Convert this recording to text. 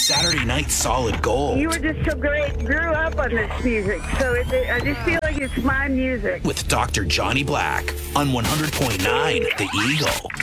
Saturday Night Solid Gold. You were just so great. Grew up on this music, so I just feel like it's my music. With Dr. Johnny Black on 100.9 The Eagle.